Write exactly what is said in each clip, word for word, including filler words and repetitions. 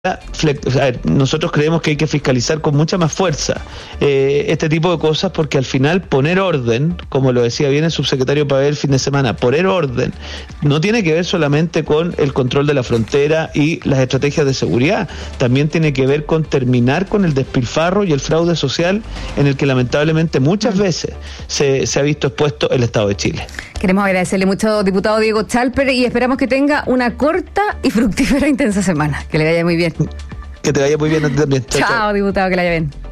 A ver, nosotros creemos que hay que fiscalizar con mucha más fuerza eh, este tipo de cosas, porque al final poner orden, como lo decía bien el subsecretario Pavel el fin de semana, poner orden no tiene que ver solamente con el control de la frontera y las estrategias de seguridad, también tiene que ver con terminar con el despilfarro y el fraude social en el que lamentablemente muchas veces se, se ha visto expuesto el Estado de Chile. Queremos agradecerle mucho, diputado Diego Chalper, y esperamos que tenga una corta y fructífera intensa semana. Que le vaya muy bien. Que te vaya muy bien a ti también. Chao, chao, diputado, que le vaya bien.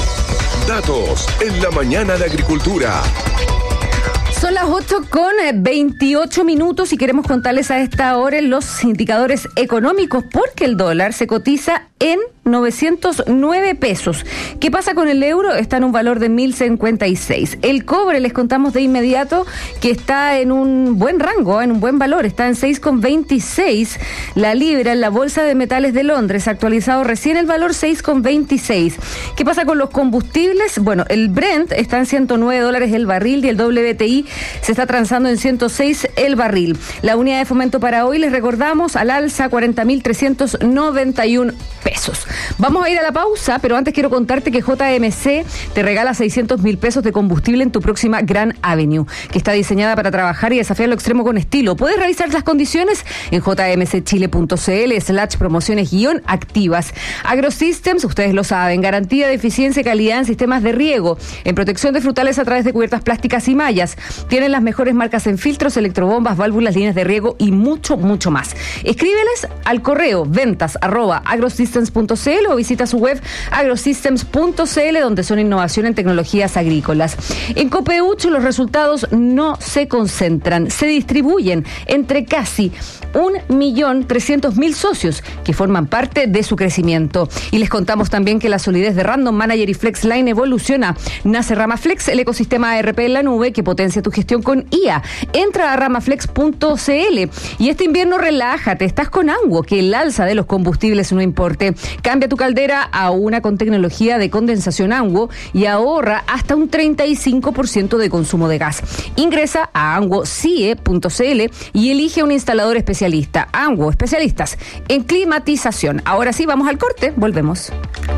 Datos en la mañana de Agricultura. Son las ocho con veintiocho minutos y queremos contarles a esta hora los indicadores económicos, porque el dólar se cotiza en novecientos nueve pesos. ¿Qué pasa con el euro? Está en un valor de mil cincuenta y seis. El cobre, les contamos de inmediato que está en un buen rango, en un buen valor, está en seis con veintiséis. La libra en la Bolsa de Metales de Londres, actualizado recién el valor seis con veintiséis. ¿Qué pasa con los combustibles? Bueno, el Brent está en ciento nueve dólares el barril y el W T I se está transando en ciento seis el barril. La unidad de fomento para hoy, les recordamos, al alza cuarenta mil trescientos noventa y uno pesos. Vamos a ir a la pausa, pero antes quiero contarte que J M C te regala seiscientos mil pesos de combustible en tu próxima Grand Avenue, que está diseñada para trabajar y desafiar lo extremo con estilo. Puedes revisar las condiciones en jmcchile.cl slash promociones guión activas. AgroSystems, ustedes lo saben, garantía de eficiencia y calidad en sistemas de riego, en protección de frutales a través de cubiertas plásticas y mallas. Tienen las mejores marcas en filtros, electrobombas, válvulas, líneas de riego y mucho, mucho más. Escríbeles al correo ventas arroba agrosystems punto cl o visita su web agrosystems punto cl, donde son innovación en tecnologías agrícolas. En Copeucho los resultados no se concentran, se distribuyen entre casi un millón trescientos mil socios que forman parte de su crecimiento. Y les contamos también que la solidez de Random Manager y FlexLine evoluciona. Nace Ramaflex, el ecosistema A R P en la nube que potencia tu gestión con I A. Entra a ramaflex punto cl. Y este invierno relájate, estás con Anguo, que el alza de los combustibles no importe. Cambia tu caldera a una con tecnología de condensación Anguo y ahorra hasta un treinta y cinco por ciento de consumo de gas. Ingresa a anguo c i e punto c l y elige un instalador especialista. Anguo, especialistas en climatización. Ahora sí, vamos al corte, volvemos.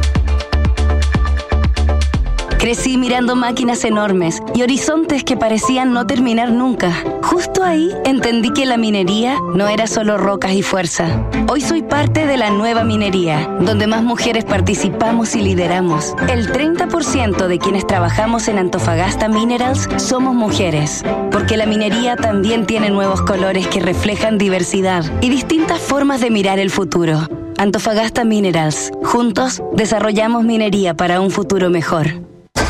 Crecí mirando máquinas enormes y horizontes que parecían no terminar nunca. Justo ahí entendí que la minería no era solo rocas y fuerza. Hoy soy parte de la nueva minería, donde más mujeres participamos y lideramos. El treinta por ciento de quienes trabajamos en Antofagasta Minerals somos mujeres, porque la minería también tiene nuevos colores que reflejan diversidad y distintas formas de mirar el futuro. Antofagasta Minerals. Juntos desarrollamos minería para un futuro mejor.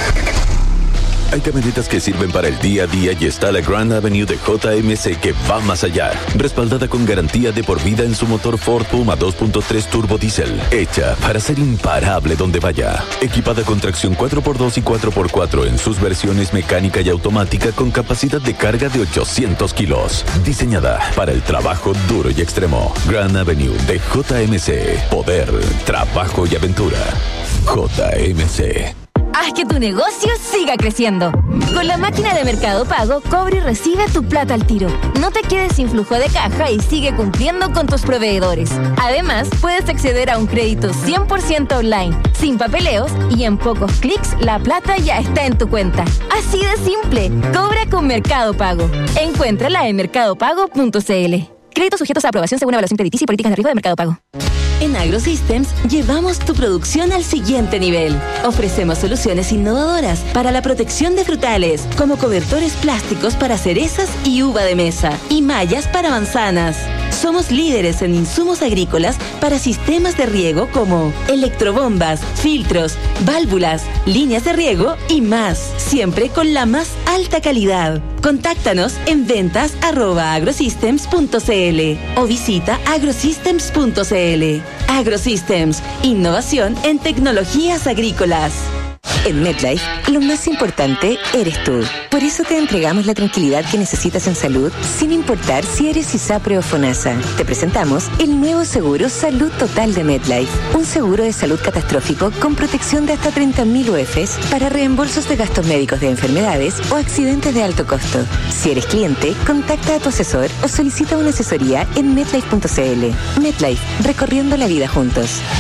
Hay camionetas que sirven para el día a día y está la Grand Avenue de J M C que va más allá. Respaldada con garantía de por vida en su motor Ford Puma dos punto tres Turbo Diesel. Hecha para ser imparable donde vaya. Equipada con tracción cuatro por dos y cuatro por cuatro en sus versiones mecánica y automática con capacidad de carga de ochocientos kilos. Diseñada para el trabajo duro y extremo. Grand Avenue de J M C. Poder, trabajo y aventura. J M C. Haz que tu negocio siga creciendo. Con la máquina de Mercado Pago, cobra y recibe tu plata al tiro. No te quedes sin flujo de caja y sigue cumpliendo con tus proveedores. Además, puedes acceder a un crédito cien por ciento online, sin papeleos, y en pocos clics la plata ya está en tu cuenta. Así de simple. Cobra con Mercado Pago. Encuéntrala en mercado pago punto c l. Créditos sujetos a aprobación según evaluación crediticia y políticas de riesgo de Mercado Pago. En AgroSystems llevamos tu producción al siguiente nivel. Ofrecemos soluciones innovadoras para la protección de frutales, como cobertores plásticos para cerezas y uva de mesa, y mallas para manzanas. Somos líderes en insumos agrícolas para sistemas de riego como electrobombas, filtros, válvulas, líneas de riego y más, siempre con la más alta calidad. Contáctanos en ventas arroba agrosystems punto cl o visita agrosystems punto cl. AgroSystems, innovación en tecnologías agrícolas. En MetLife, lo más importante eres tú. Por eso te entregamos la tranquilidad que necesitas en salud, sin importar si eres ISAPRE o FONASA. Te presentamos el nuevo seguro Salud Total de MetLife. Un seguro de salud catastrófico con protección de hasta treinta mil U E Fs para reembolsos de gastos médicos de enfermedades o accidentes de alto costo. Si eres cliente, contacta a tu asesor o solicita una asesoría en metlife punto c l. MetLife, recorriendo la vida juntos.